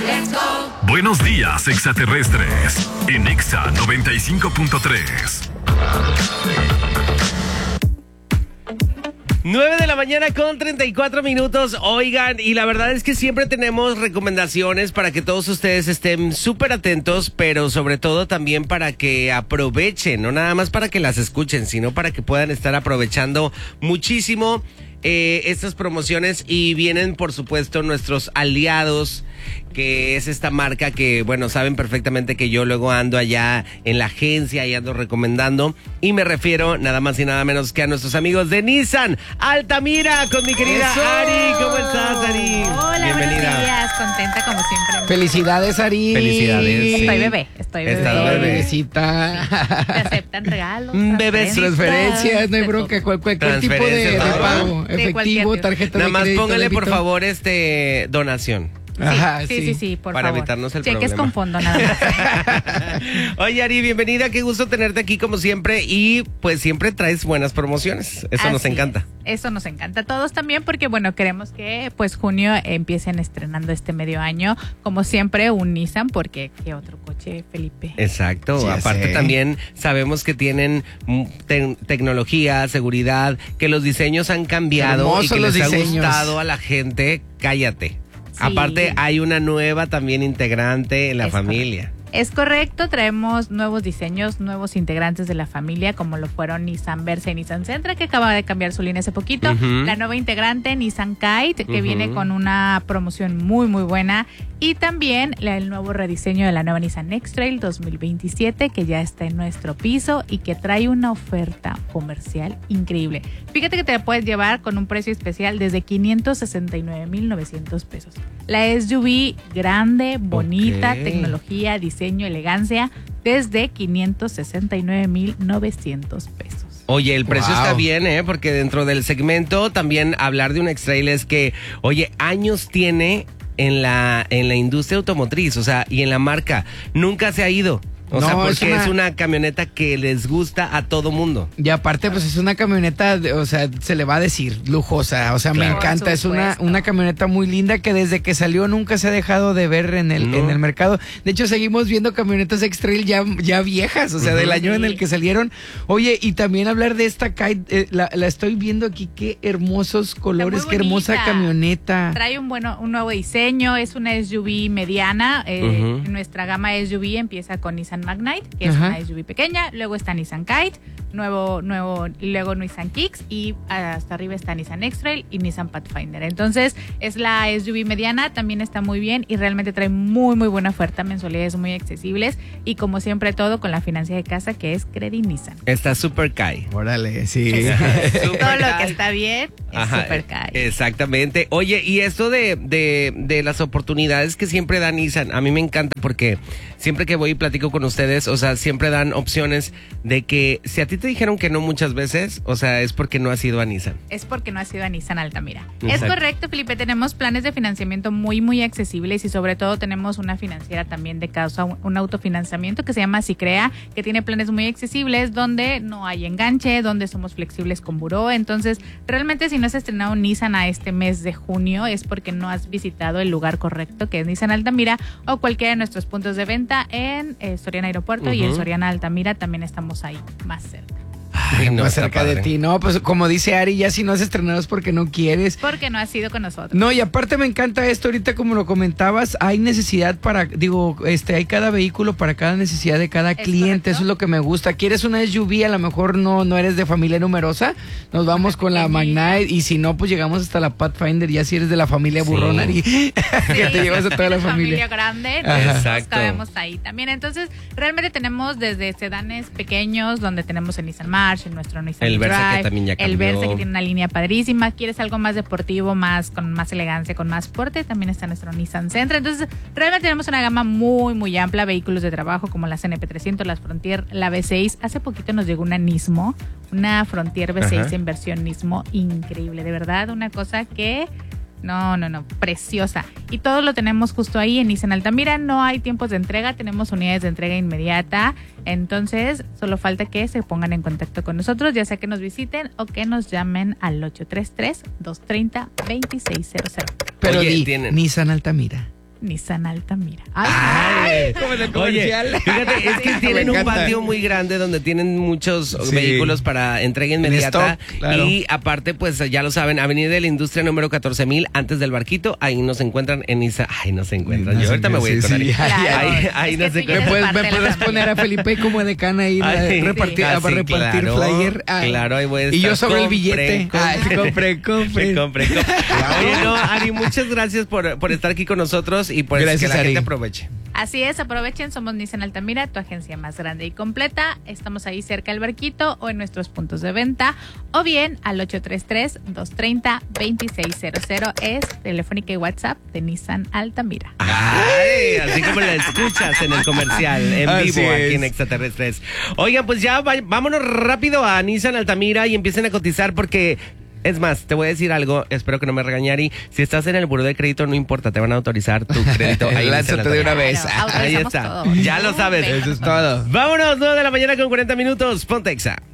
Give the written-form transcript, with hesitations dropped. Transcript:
Buenos días, extraterrestres. En Exa 95.3. 9 de la mañana con 34 minutos. Oigan, y la verdad es que siempre tenemos recomendaciones para que todos ustedes estén súper atentos, pero sobre todo también para que aprovechen, no nada más para que las escuchen, sino para que puedan estar aprovechando muchísimo estas promociones. Y vienen, por supuesto, nuestros aliados, que es esta marca que, bueno, saben perfectamente que yo luego ando allá en la agencia y ando recomendando. Y me refiero nada más y nada menos que a nuestros amigos de Nissan Altamira, con mi querida Ari. ¿Cómo estás, Ari? Hola, bienvenida. buenos días, contenta como siempre. Felicidades, Ari. Felicidades. Estoy bebé. Estás bebé. Bebecita. Te aceptan regalos, Transferencias, no hay bronca, cualquier tipo de pago. De Efectivo, cualquier. tarjeta Nada de más crédito, póngale, por débito. favor, donación. Ajá, Sí, por para favor. evitarnos el Cheques problema. con fondo, nada más. Oye, Ari, bienvenida, qué gusto tenerte aquí como siempre. Y pues siempre traes buenas promociones. Eso nos Así encanta. es. Eso nos encanta a todos también, porque bueno, queremos que pues junio empiecen estrenando este medio año, como siempre, un Nissan, porque ¿qué otro coche, Felipe? Exacto. Ya Aparte sé. también sabemos que tienen tecnología, seguridad, que los diseños han cambiado y Hermosos que los les ha diseños. gustado a la gente. Cállate. Sí. Aparte hay una nueva también integrante en la Es familia. Es correcto, traemos nuevos diseños, nuevos integrantes de la familia, como lo fueron Nissan Versa y Nissan Sentra, que acaba de cambiar su línea hace poquito. Ujú. La nueva integrante, Nissan Kite, que Ujú. viene con una promoción muy, muy buena. Y también el nuevo rediseño de la nueva Nissan X-Trail 2027, que ya está en nuestro piso y que trae una oferta comercial increíble. Fíjate que te la puedes llevar con un precio especial desde 569,900 pesos. La SUV grande, bonita, Ok. tecnología, diseño, elegancia, desde 569,900 pesos. Oye, el precio Wow. está bien, porque dentro del segmento también hablar de un X-Trail es que, oye, años tiene en la industria automotriz, o sea, y en la marca. Nunca se ha ido. O No, sea, es porque una- es una camioneta que les gusta a todo mundo. Y aparte, pues es una camioneta, o sea, se le va a decir lujosa, o sea, Claro. me encanta, Por es una supuesto. camioneta muy linda que desde que salió nunca se ha dejado de ver en el, No. en el mercado. De hecho, seguimos viendo camionetas X-Trail ya viejas, o sea, del año en el que salieron. Oye, y también hablar de esta Kite, la estoy viendo aquí, qué hermosos colores, muy qué hermosa bonita. camioneta. Trae un nuevo diseño, es una SUV mediana. Ujú. Nuestra gama SUV empieza con Nissan Magnite, que es Ajá. una SUV pequeña, luego está Nissan Kite, luego Nissan Kicks y hasta arriba está Nissan X-Trail y Nissan Pathfinder. Entonces es la SUV mediana, también está muy bien y realmente trae muy muy buena oferta, mensualidades muy accesibles y como siempre todo con la financia de casa que es Credit Nissan. Está Super Kai. Órale, sí. Super Todo lo Kai. que está bien es Ajá, Super Kai. exactamente. Oye, y esto de las oportunidades que siempre da Nissan, a mí me encanta porque siempre que voy y platico con ustedes, o sea, siempre dan opciones de que si a ti te dijeron que no muchas veces, o sea, es porque no has ido a Nissan. Es porque no ha sido a Nissan Altamira. Exacto. Es correcto, Felipe. Tenemos planes de financiamiento muy, muy accesibles y sobre todo tenemos una financiera también de causa, un autofinanciamiento que se llama Sicrea, que tiene planes muy accesibles donde no hay enganche, donde somos flexibles con buró. Entonces, realmente si no has estrenado Nissan a este mes de junio es porque no has visitado el lugar correcto, que es Nissan Altamira o cualquiera de nuestros puntos de venta en Soriana Aeropuerto y en Ujú. Soriana Altamira también estamos ahí más cerca. Ay, no, Más está cerca de padre. ti. No, pues como dice Ari, ya si no has estrenado es porque no quieres. Porque no has ido con nosotros. No, y aparte me encanta esto ahorita como lo comentabas, hay necesidad hay cada vehículo para cada necesidad de cada ¿Es cliente, correcto? eso es lo que me gusta. ¿Quieres una SUV? A lo mejor no eres de familia numerosa, nos vamos con la pequeñita. Magnite y si no, pues llegamos hasta la Pathfinder, ya si eres de la familia Sí. burrona, Ari, que te llevas a toda la familia. grande, Ajá. entonces nos Exacto. cabemos ahí también. Entonces, realmente tenemos desde sedanes pequeños, donde tenemos el Nissan March, nuestro Nissan El Versa, Drive, que también ya el cambió. Versa, que tiene una línea padrísima. ¿Quieres algo más deportivo, con más elegancia, con más porte? También está nuestro Nissan Sentra. Entonces, realmente tenemos una gama muy, muy amplia, vehículos de trabajo como la CNP300, la Frontier, la V6. Hace poquito nos llegó una Nismo, una Frontier V6 Ajá. en versión Nismo, increíble, de verdad, una cosa que... No, preciosa. Y todo lo tenemos justo ahí en Nissan Altamira. No hay tiempos de entrega, tenemos unidades de entrega inmediata. Entonces, solo falta que se pongan en contacto con nosotros, ya sea que nos visiten o que nos llamen al 833-230-2600. Pero Oye, di, tienen- Nissan Altamira. Nissan Altamira. Ay, como en el oye, comercial. fíjate, es que tienen Me un encanta. patio muy grande donde tienen muchos Sí. vehículos para entrega inmediata. stock, claro. Y aparte, pues ya lo saben, Avenida de la Industria número 14,000, antes del Barquito, ahí nos encuentran en Isa. Ay, nos encuentran. Yo ahorita me voy a ir con Ari. Ahí Es no que sé tú cómo. ya ¿Me eres parte de la puedes familia. poner a Felipe como decana ahí Ay, repartir, ah, para sí, repartir claro, flyer? Ay. claro, ahí voy a Y yo estar. sobre el billete. Compré. Compré. Oye, no, Ari, muchas gracias por estar aquí con nosotros y pues Gracias, que la Ari. gente aproveche. Así es, aprovechen, somos Nissan Altamira, tu agencia más grande y completa. Estamos ahí cerca del Barquito o en nuestros puntos de venta o bien al 833-230-2600 es telefónica y WhatsApp de Nissan Altamira. Ay, así como la escuchas en el comercial, en Así vivo, aquí es. en Extraterrestres. Oigan, pues ya vámonos rápido a Nissan Altamira y empiecen a cotizar porque... Es más, te voy a decir algo, espero que no me regañe Ari. Si estás en el buró de crédito, no importa, te van a autorizar tu crédito. Ahí en Lánzate Nissan de una Altamira. vez. Claro, Ahí autorizamos está, todo. ya lo sabes. Venga. Eso es todo. Vámonos, 9 de la mañana con 40 minutos. Ponte Exa.